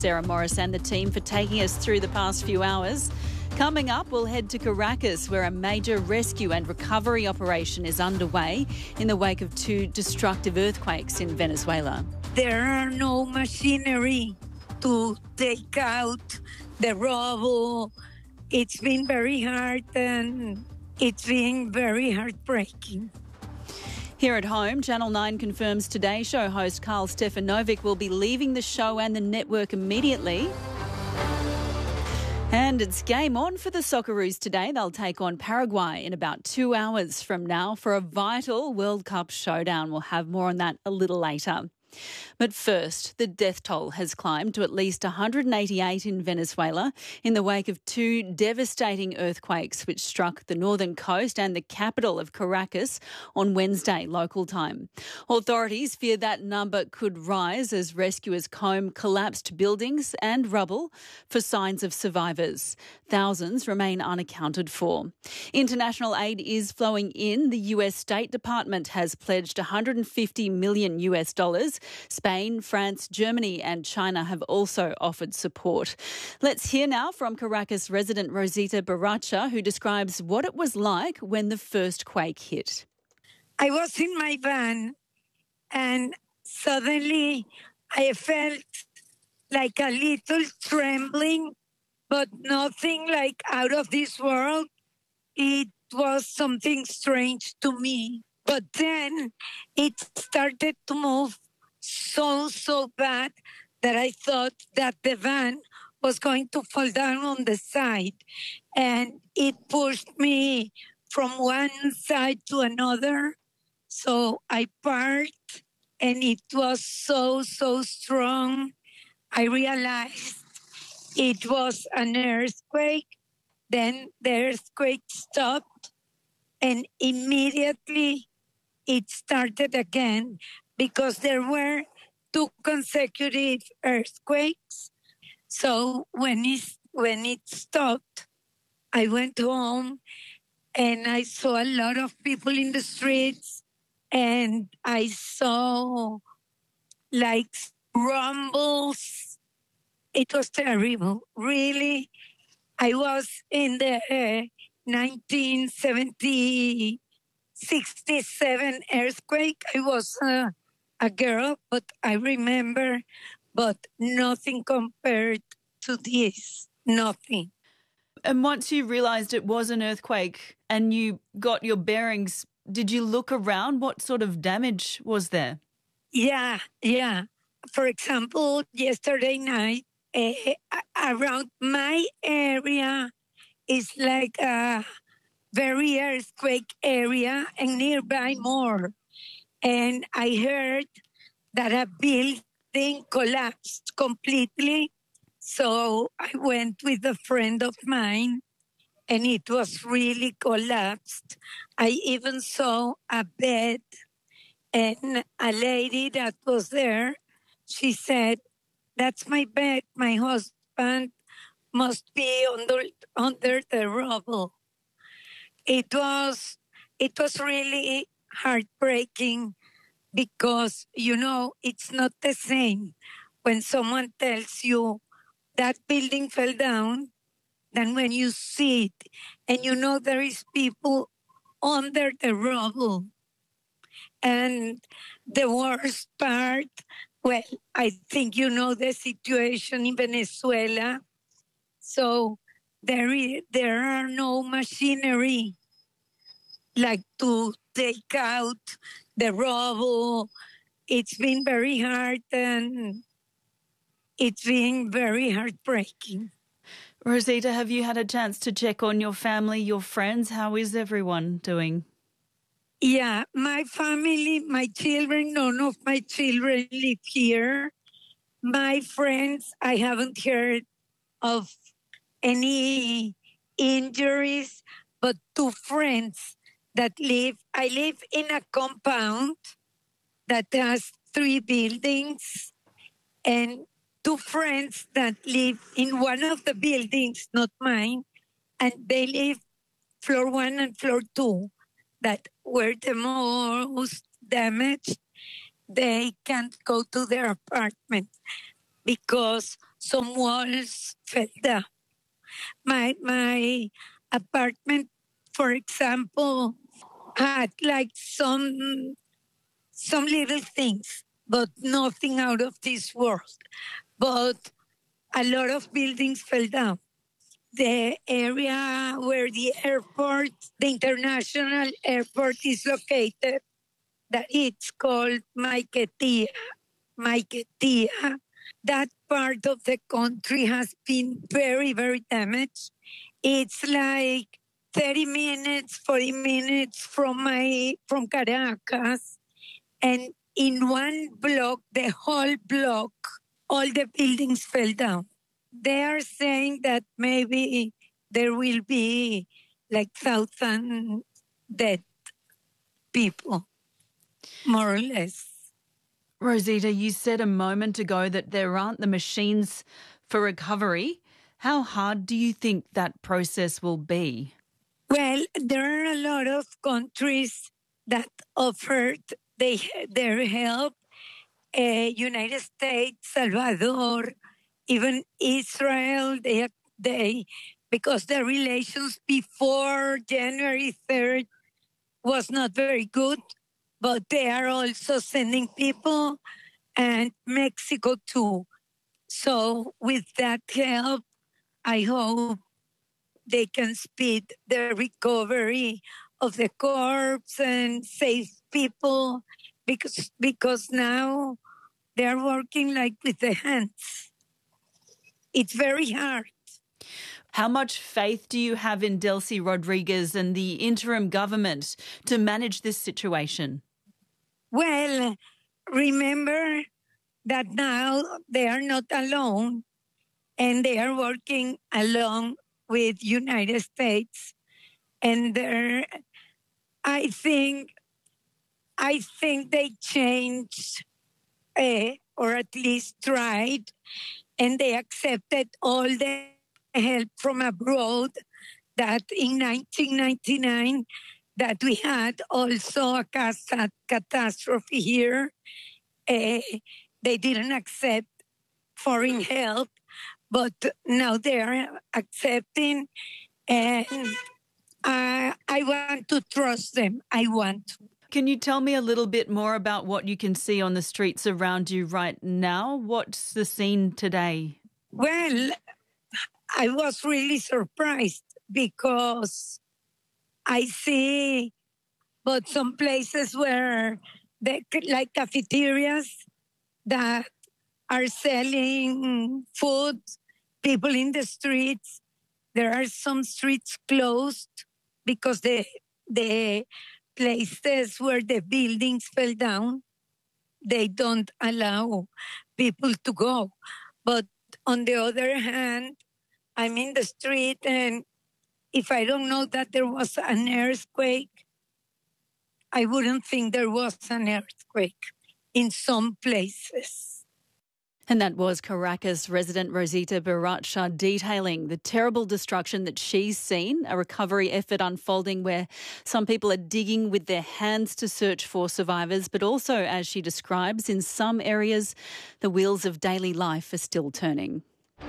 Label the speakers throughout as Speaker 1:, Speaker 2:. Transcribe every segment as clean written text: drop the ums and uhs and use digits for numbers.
Speaker 1: Sarah Morris and the team for taking us through the past few hours. Coming up, we'll head to Caracas, where a major rescue and recovery operation is underway in the wake of two destructive earthquakes in Venezuela.
Speaker 2: There are no machinery to take out the rubble. It's been very hard and it's been very heartbreaking.
Speaker 1: Here at home, Channel 9 confirms Today Show host Carl Stefanovic will be leaving the show and the network immediately. And it's game on for the Socceroos today. They'll take on Paraguay in about 2 hours from now for a vital World Cup showdown. We'll have more on that a little later. But first, the death toll has climbed to at least 188 in Venezuela in the wake of two devastating earthquakes which struck the northern coast and the capital of Caracas on Wednesday local time. Authorities fear that number could rise as rescuers comb collapsed buildings and rubble for signs of survivors. Thousands remain unaccounted for. International aid is flowing in. The US State Department has pledged $150 million. Spain, France, Germany and China have also offered support. Let's hear now from Caracas resident Rosita Baracha, who describes what it was like when the first quake hit.
Speaker 2: I was in my van and suddenly I felt like a little trembling, but nothing like out of this world. It was something strange to me. But then it started to move so bad that I thought that the van was going to fall down on the side. And it pushed me from one side to another. So I parked and it was so strong. I realized it was an earthquake. Then the earthquake stopped and immediately it started again because there were two consecutive earthquakes. So when it stopped, I went home and I saw a lot of people in the streets and I saw like rumbles. It was terrible. Really, I was in the 1967 earthquake. I was a girl, but I remember, but nothing compared to this, nothing.
Speaker 1: And once you realised it was an earthquake and you got your bearings, did you look around? What sort of damage was there?
Speaker 2: Yeah. For example, yesterday night, around my area is like a very earthquake area and nearby more. And I heard that a building collapsed completely. So I went with a friend of mine and it was really collapsed. I even saw a bed and a lady that was there, she said, "That's my bed. My husband must be under the rubble." It was really heartbreaking because, it's not the same when someone tells you that building fell down than when you see it and there is people under the rubble. And the worst part, well, I think the situation in Venezuela. So there are no machinery like to take out the rubble. It's been very hard and it's been very heartbreaking.
Speaker 1: Rosita, have you had a chance to check on your family, your friends? How is everyone doing?
Speaker 2: Yeah, my family, my children, none of my children live here. My friends, I haven't heard of any injuries, but two friends I live in a compound that has 3 buildings, and two friends that live in one of the buildings, not mine, and they live floor 1 and floor 2 that were the most damaged. They can't go to their apartment because some walls fell down. My apartment, for example, had like some little things, but nothing out of this world. But a lot of buildings fell down. The area where the airport, the international airport is located, that it's called Maiquetía. Maiquetía. That part of the country has been very, very damaged. It's like 30 minutes, 40 minutes from Caracas. And in one block, the whole block, all the buildings fell down. They are saying that maybe there will be like 1,000 dead people, more or less.
Speaker 1: Rosita, you said a moment ago that there aren't the machines for recovery. How hard do you think that process will be?
Speaker 2: Well, there are a lot of countries that offered their help. United States, Salvador, even Israel, they because the relations before January 3rd was not very good, but they are also sending people, and Mexico too. So with that help, I hope they can speed the recovery of the corpse and save people, because now they're working like with the hands. It's very hard.
Speaker 1: How much faith do you have in Delcy Rodriguez and the interim government to manage this situation?
Speaker 2: Well, remember that now they are not alone, and they are working along with United States. And I think they changed, or at least tried, and they accepted all the help from abroad that in 1999 that we had also a catastrophe here. They didn't accept foreign help, but now they are accepting, and I want to trust them. I want to.
Speaker 1: Can you tell me a little bit more about what you can see on the streets around you right now? What's the scene today?
Speaker 2: Well, I was really surprised because I see, but some places where like cafeterias that are selling food, people in the streets. There are some streets closed because the places where the buildings fell down, they don't allow people to go. But on the other hand, I'm in the street, and if I don't know that there was an earthquake, I wouldn't think there was an earthquake in some places.
Speaker 1: And that was Caracas resident Rosita Baracha detailing the terrible destruction that she's seen, a recovery effort unfolding where some people are digging with their hands to search for survivors, but also, as she describes, in some areas, the wheels of daily life are still turning.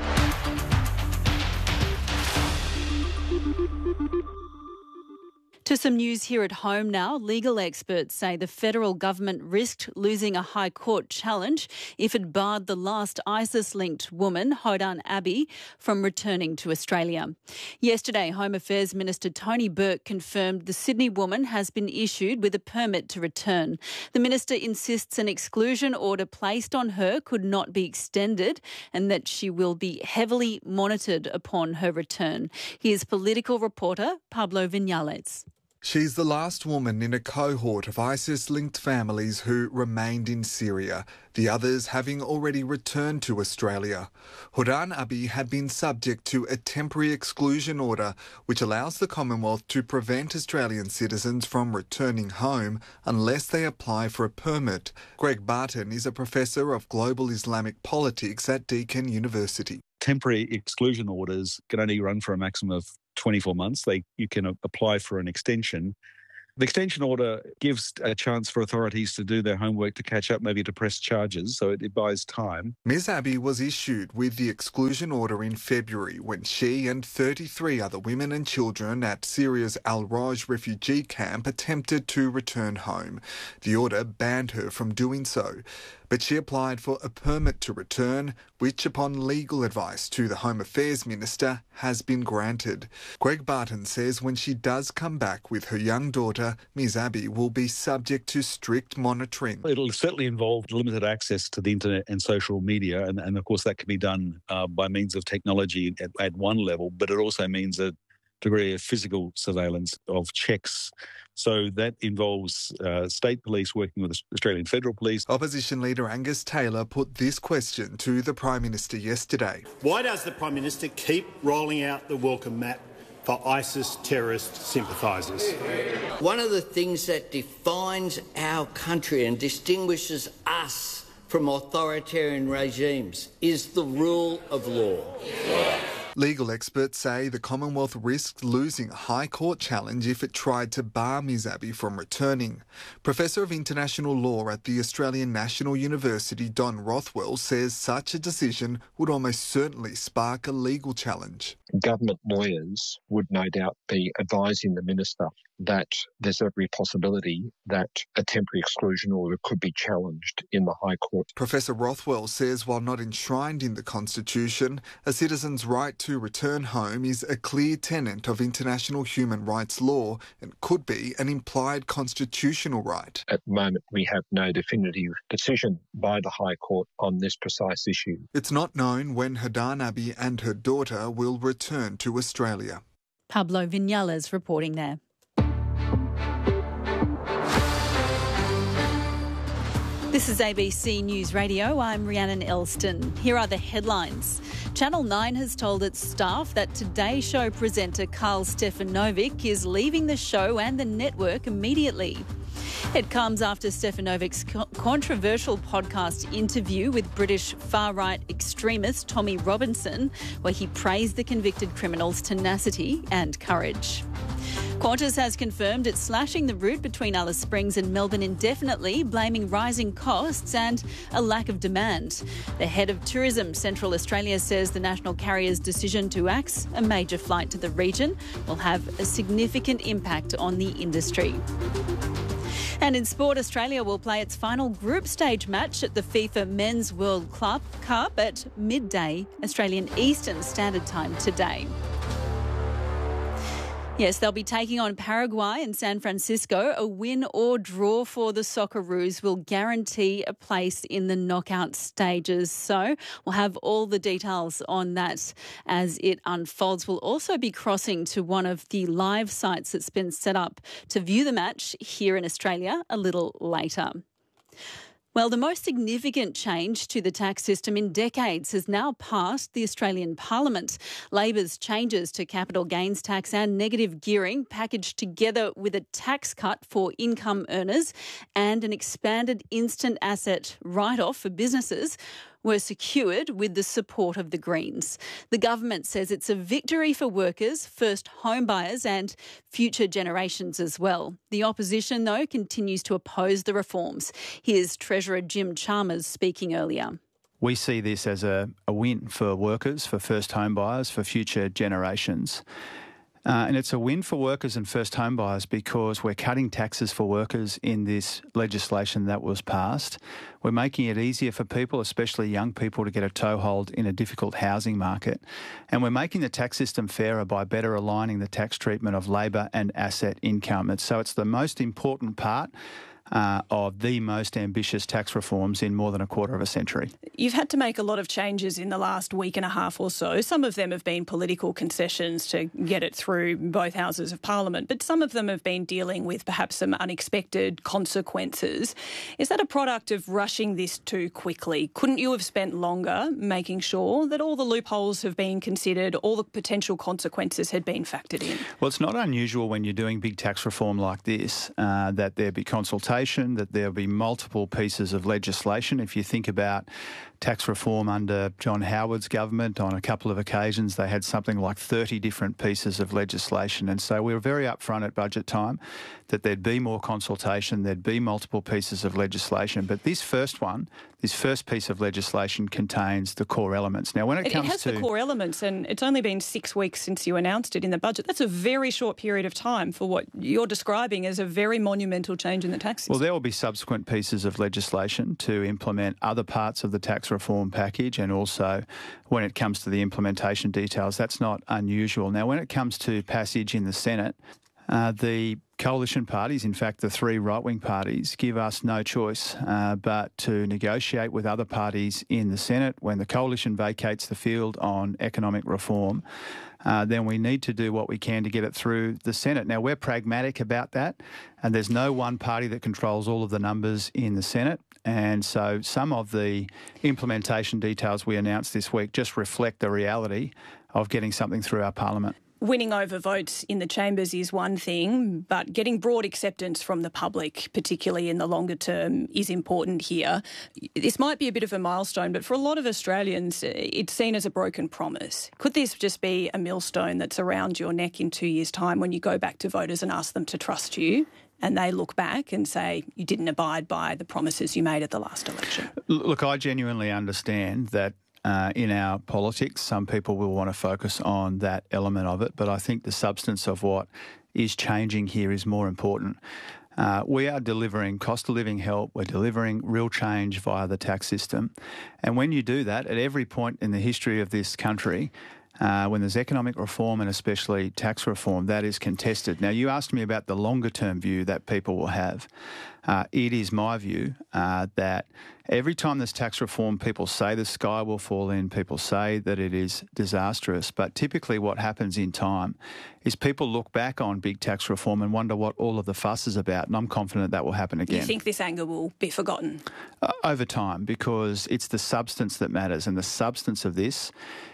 Speaker 1: To some news here at home now. Legal experts say the federal government risked losing a High Court challenge if it barred the last ISIS-linked woman, Hodan Abbey, from returning to Australia. Yesterday, Home Affairs Minister Tony Burke confirmed the Sydney woman has been issued with a permit to return. The minister insists an exclusion order placed on her could not be extended and that she will be heavily monitored upon her return. Here's political reporter Pablo Vinales.
Speaker 3: She's the last woman in a cohort of ISIS-linked families who remained in Syria, the others having already returned to Australia. Hodan Abbey had been subject to a temporary exclusion order, which allows the Commonwealth to prevent Australian citizens from returning home unless they apply for a permit. Greg Barton is a professor of global Islamic politics at Deakin University.
Speaker 4: Temporary exclusion orders can only run for a maximum of 24 months. You can apply for an extension, The extension order gives a chance for authorities to do their homework, to catch up, maybe to press charges, so it buys time.
Speaker 3: Ms Abbey was issued with the exclusion order in February when she and 33 other women and children at Syria's Al-Roj refugee camp attempted to return home. The order banned her from doing so, but she applied for a permit to return, which upon legal advice to the Home Affairs Minister has been granted. Greg Barton says when she does come back with her young daughter, Ms Abbey will be subject to strict monitoring.
Speaker 4: It'll certainly involve limited access to the internet and social media, and of course that can be done by means of technology at one level, but it also means a degree of physical surveillance of checks. So that involves state police working with the Australian Federal Police.
Speaker 3: Opposition leader Angus Taylor put this question to the Prime Minister yesterday.
Speaker 5: Why does the Prime Minister keep rolling out the welcome mat for ISIS terrorist sympathisers?
Speaker 6: One of the things that defines our country and distinguishes us from authoritarian regimes is the rule of law.
Speaker 3: Legal experts say the Commonwealth risked losing a High Court challenge if it tried to bar Ms Abbey from returning. Professor of International Law at the Australian National University, Don Rothwell, says such a decision would almost certainly spark a legal challenge.
Speaker 7: Government lawyers would no doubt be advising the Minister that there's every possibility that a temporary exclusion order could be challenged in the High Court.
Speaker 3: Professor Rothwell says while not enshrined in the Constitution, a citizen's right to return home is a clear tenet of international human rights law and could be an implied constitutional right.
Speaker 7: At the moment, we have no definitive decision by the High Court on this precise issue.
Speaker 3: It's not known when Hodan Abbey and her daughter will return to Australia.
Speaker 1: Pablo Vinales reporting there. This is ABC News Radio. I'm Rhiannon Elston. Here are the headlines. Channel 9 has told its staff that Today Show presenter Carl Stefanovic is leaving the show and the network immediately. It comes after Stefanovic's controversial podcast interview with British far-right extremist Tommy Robinson, where he praised the convicted criminal's tenacity and courage. Qantas has confirmed it's slashing the route between Alice Springs and Melbourne indefinitely, blaming rising costs and a lack of demand. The head of Tourism Central Australia says the national carrier's decision to axe a major flight to the region will have a significant impact on the industry. And in sport, Australia will play its final group stage match at the FIFA Men's World Cup at midday Australian Eastern Standard Time today. Yes, they'll be taking on Paraguay in San Francisco. A win or draw for the Socceroos will guarantee a place in the knockout stages. So we'll have all the details on that as it unfolds. We'll also be crossing to one of the live sites that's been set up to view the match here in Australia a little later. Well, the most significant change to the tax system in decades has now passed the Australian Parliament. Labor's changes to capital gains tax and negative gearing, packaged together with a tax cut for income earners and an expanded instant asset write-off for businesses, were secured with the support of the Greens. The government says it's a victory for workers, first home buyers and future generations as well. The opposition, though, continues to oppose the reforms. Here's Treasurer Jim Chalmers speaking earlier.
Speaker 8: We see this as a win for workers, for first home buyers, for future generations. And it's a win for workers and first home buyers because we're cutting taxes for workers in this legislation that was passed. We're making it easier for people, especially young people, to get a toehold in a difficult housing market. And we're making the tax system fairer by better aligning the tax treatment of labour and asset income. So it's the most important part of the most ambitious tax reforms in more than a quarter of a century.
Speaker 9: You've had to make a lot of changes in the last week and a half or so. Some of them have been political concessions to get it through both houses of Parliament, but some of them have been dealing with perhaps some unexpected consequences. Is that a product of rushing this too quickly? Couldn't you have spent longer making sure that all the loopholes have been considered, all the potential consequences had been factored in?
Speaker 8: Well, it's not unusual when you're doing big tax reform like this that there be consultation, that there'll be multiple pieces of legislation. If you think about tax reform under John Howard's government. On a couple of occasions, they had something like 30 different pieces of legislation. And so we were very upfront at budget time that there'd be more consultation, there'd be multiple pieces of legislation. But this first piece of legislation contains the core elements. Now, when it has
Speaker 9: the core elements, and it's only been 6 weeks since you announced it in the budget. That's a very short period of time for what you're describing as a very monumental change in the tax system.
Speaker 8: Well, there will be subsequent pieces of legislation to implement other parts of the tax reform package, and also when it comes to the implementation details, that's not unusual. Now, when it comes to passage in the Senate, the coalition parties, in fact the three right-wing parties, give us no choice but to negotiate with other parties in the Senate. When the coalition vacates the field on economic reform, then we need to do what we can to get it through the Senate. Now, we're pragmatic about that, and there's no one party that controls all of the numbers in the Senate. And so some of the implementation details we announced this week just reflect the reality of getting something through our parliament.
Speaker 9: Winning over votes in the chambers is one thing, but getting broad acceptance from the public, particularly in the longer term, is important here. This might be a bit of a milestone, but for a lot of Australians, it's seen as a broken promise. Could this just be a millstone that's around your neck in 2 years' time when you go back to voters and ask them to trust you, and they look back and say you didn't abide by the promises you made at the last election?
Speaker 8: Look, I genuinely understand that in our politics, some people will want to focus on that element of it, but I think the substance of what is changing here is more important. We are delivering cost of living help, we're delivering real change via the tax system. And when you do that, at every point in the history of this country, when there's economic reform and especially tax reform, that is contested. Now, you asked me about the longer term view that people will have. It is my view that every time there's tax reform, people say the sky will fall in, people say that it is disastrous. But typically what happens in time is people look back on big tax reform and wonder what all of the fuss is about. And I'm confident that will happen again.
Speaker 9: You think this anger will be forgotten?
Speaker 8: Over time, because it's the substance that matters. And the substance of this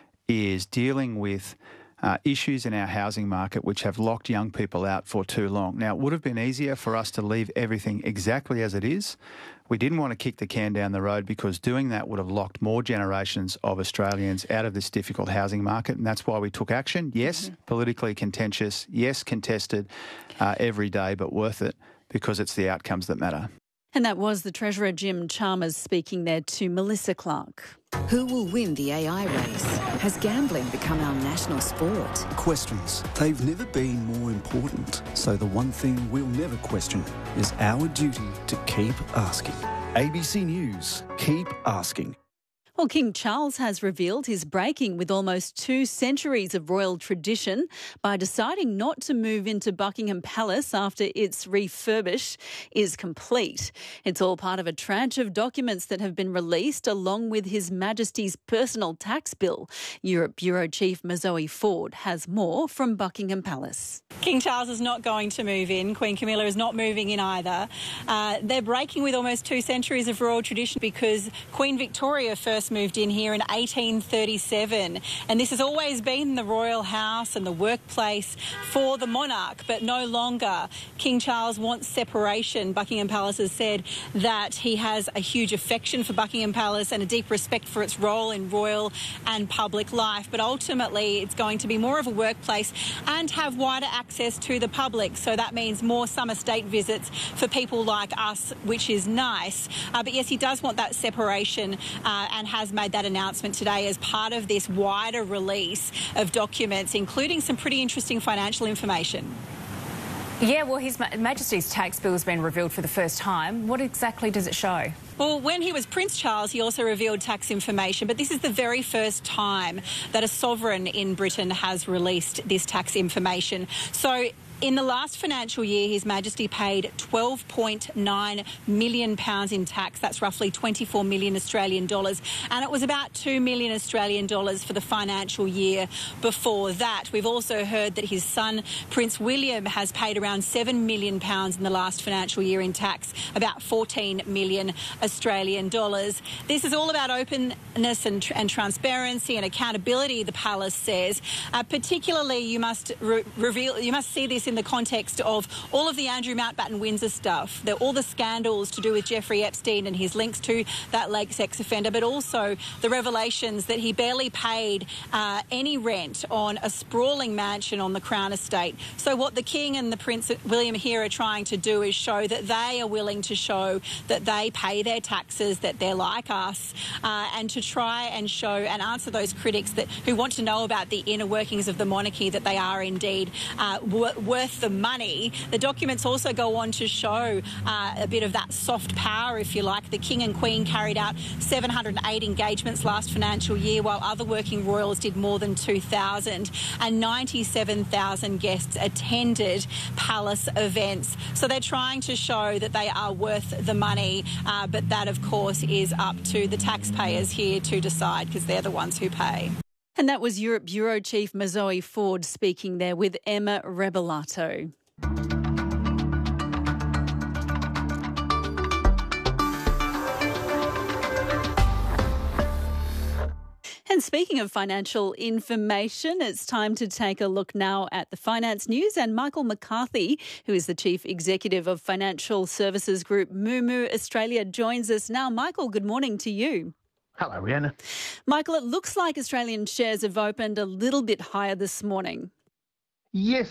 Speaker 8: is dealing with issues in our housing market which have locked young people out for too long. Now, it would have been easier for us to leave everything exactly as it is. We didn't want to kick the can down the road because doing that would have locked more generations of Australians out of this difficult housing market, and that's why we took action. Yes, politically contentious. Yes, contested every day, but worth it because it's the outcomes that matter.
Speaker 1: And that was the Treasurer Jim Chalmers speaking there to Melissa Clark.
Speaker 10: Who will win the AI race? Has gambling become our national sport?
Speaker 11: Questions. They've never been more important. So the one thing we'll never question is our duty to keep asking. ABC News. Keep asking.
Speaker 1: Well, King Charles has revealed he's breaking with almost 2 centuries of royal tradition by deciding not to move into Buckingham Palace after its refurbish is complete. It's all part of a tranche of documents that have been released along with His Majesty's personal tax bill. Europe Bureau Chief Mazoe Ford has more from Buckingham Palace.
Speaker 12: King Charles is not going to move in. Queen Camilla is not moving in either. They're breaking with almost 2 centuries of royal tradition because Queen Victoria first moved in here in 1837, and this has always been the royal house and the workplace for the monarch, but no longer. King Charles wants separation. Buckingham Palace has said that he has a huge affection for Buckingham Palace and a deep respect for its role in royal and public life, but ultimately it's going to be more of a workplace and have wider access to the public, so that means more summer state visits for people like us, which is nice. But yes, he does want that separation and has made that announcement today as part of this wider release of documents, including some pretty interesting financial information.
Speaker 13: Yeah, well, His Majesty's tax bill has been revealed for the first time. What exactly does it show?
Speaker 12: Well, when he was Prince Charles, he also revealed tax information, but this is the very first time that a sovereign in Britain has released this tax information. So in the last financial year, His Majesty paid £12.9 million in tax. That's roughly 24 million Australian dollars. And it was about 2 million Australian dollars for the financial year before that. We've also heard that his son, Prince William, has paid around £7 million in the last financial year in tax, about 14 million Australian dollars. This is all about openness and transparency and accountability, the palace says. Particularly, you must see this this in the context of all of the Andrew Mountbatten-Windsor stuff, all the scandals to do with Jeffrey Epstein and his links to that late sex offender, but also the revelations that he barely paid any rent on a sprawling mansion on the Crown Estate. So what the King and the Prince William here are trying to do is show that they are willing to show that they pay their taxes, that they're like us, and to try and show and answer those critics who want to know about the inner workings of the monarchy, that they are indeed worth the money. The documents also go on to show a bit of that soft power, if you like. The King and Queen carried out 708 engagements last financial year, while other working royals did more than 2,000, and 97,000 guests attended palace events. So they're trying to show that they are worth the money, but that, of course, is up to the taxpayers here to decide, because they're the ones who pay.
Speaker 1: And that was Europe Bureau Chief Mazoe Ford speaking there with Emma Rebellato. And speaking of financial information, it's time to take a look now at the finance news. And Michael McCarthy, who is the Chief Executive of financial services group Moomoo Australia, joins us now. Michael, good morning to you.
Speaker 14: Hello, Rhianna.
Speaker 1: Michael, it looks like Australian shares have opened a little bit higher this morning.
Speaker 14: Yes,